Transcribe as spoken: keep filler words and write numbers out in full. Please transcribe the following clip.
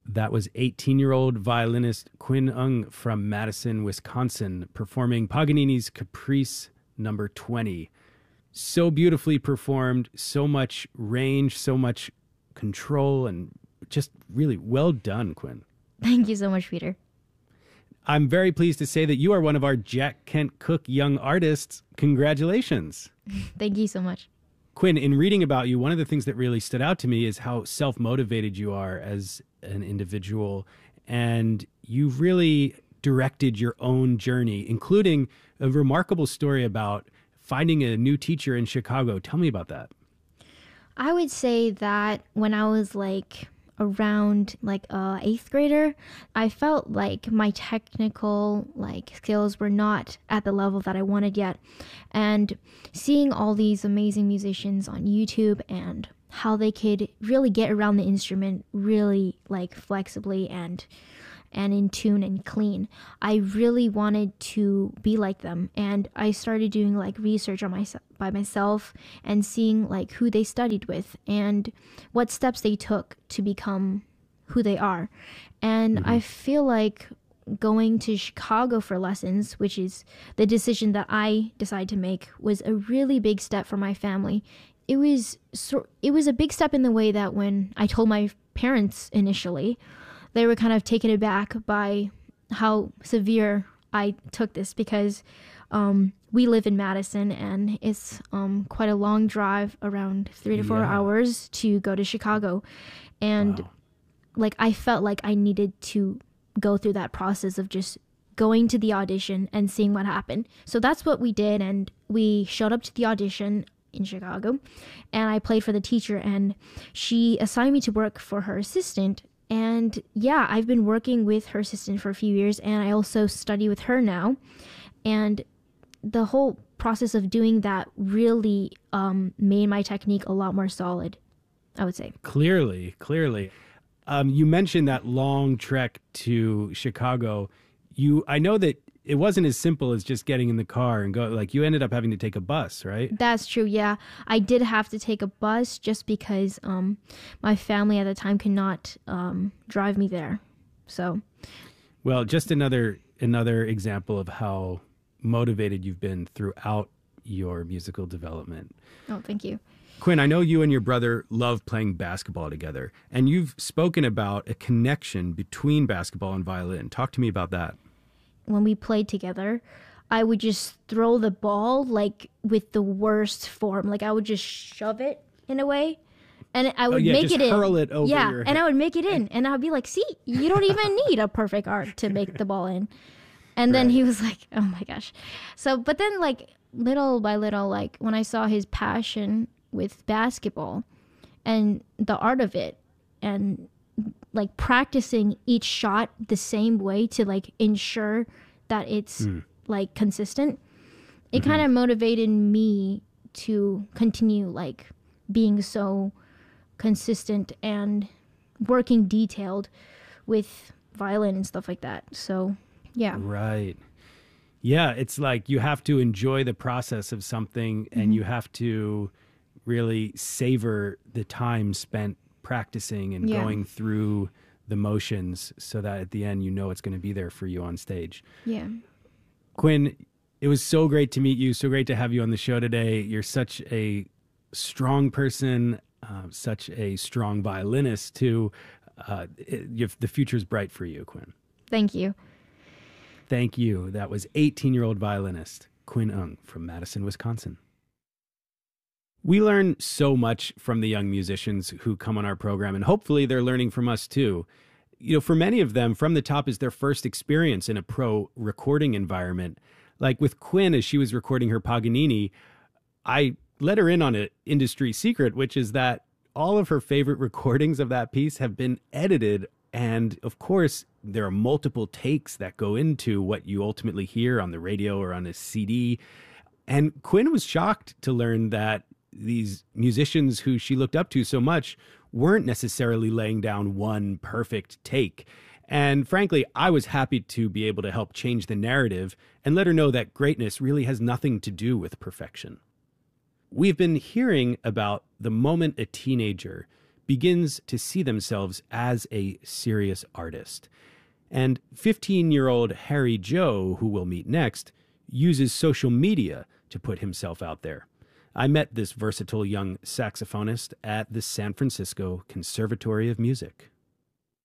That was eighteen-year-old violinist Quinn Ung from Madison, Wisconsin, performing Paganini's Caprice number twenty. So beautifully performed, so much range, so much control, and just really well done, Quinn. Thank you so much, Peter. I'm very pleased to say that you are one of our Jack Kent Cooke Young Artists. Congratulations. Thank you so much. Quinn, in reading about you, one of the things that really stood out to me is how self-motivated you are as an individual. And you've really directed your own journey, including a remarkable story about finding a new teacher in Chicago. Tell me about that. I would say that when I was like around like uh eighth grader, I felt like my technical like skills were not at the level that I wanted yet. And seeing all these amazing musicians on YouTube and how they could really get around the instrument really like flexibly and and in tune and clean, I really wanted to be like them. And I started doing like research on myself by myself and seeing like who they studied with and what steps they took to become who they are. And mm-hmm. I feel like going to Chicago for lessons, which is the decision that I decided to make, was a really big step for my family. It was so, it was a big step in the way that when I told my parents initially, they were kind of taken aback by how severe I took this, because um, we live in Madison and it's um, quite a long drive, around three to four yeah. hours to go to Chicago. And wow. like I felt like I needed to go through that process of just going to the audition and seeing what happened. So that's what we did. And we showed up to the audition in Chicago and I played for the teacher, and she assigned me to work for her assistant. And yeah, I've been working with her assistant for a few years, and I also study with her now. And the whole process of doing that really um, made my technique a lot more solid, I would say. Clearly, clearly. Um, you mentioned that long trek to Chicago. You, I know that it wasn't as simple as just getting in the car and go. Like, you ended up having to take a bus, right? That's true, yeah. I did have to take a bus just because um, my family at the time could not um, drive me there. So, well, just another another example of how motivated you've been throughout your musical development. Oh, thank you. Quinn, I know you and your brother love playing basketball together, and you've spoken about a connection between basketball and violin. Talk to me about that. When we played together, I would just throw the ball like with the worst form. Like I would just shove it in a way, and I would oh, yeah, make just it in. hurl it over yeah, your and head. I would make it in, and I'd be like, "See, you don't even need a perfect arc to make the ball in." And then right. he was like, "Oh my gosh!" So, but then like little by little, like when I saw his passion with basketball and the art of it, and like practicing each shot the same way to like ensure that it's mm. like consistent, it mm-hmm. kind of motivated me to continue like being so consistent and working detailed with violin and stuff like that. So yeah. Right. Yeah, it's like you have to enjoy the process of something, and mm-hmm. you have to really savor the time spent practicing and yeah. going through the motions so that at the end you know it's going to be there for you on stage. Yeah. Quinn, it was so great to meet you. So great to have you on the show today. You're such a strong person, uh, such a strong violinist too. Uh, it, you the future's bright for you, Quinn. Thank you. Thank you. That was eighteen-year-old violinist Quinn Ung from Madison, Wisconsin. We learn so much from the young musicians who come on our program, and hopefully they're learning from us too. You know, for many of them, From the Top is their first experience in a pro recording environment. Like with Quinn, as she was recording her Paganini, I let her in on an industry secret, which is that all of her favorite recordings of that piece have been edited. And of course, there are multiple takes that go into what you ultimately hear on the radio or on a C D. And Quinn was shocked to learn that these musicians who she looked up to so much weren't necessarily laying down one perfect take. And frankly, I was happy to be able to help change the narrative and let her know that greatness really has nothing to do with perfection. We've been hearing about the moment a teenager begins to see themselves as a serious artist. And fifteen-year-old Harry Joe, who we'll meet next, uses social media to put himself out there. I met this versatile young saxophonist at the San Francisco Conservatory of Music.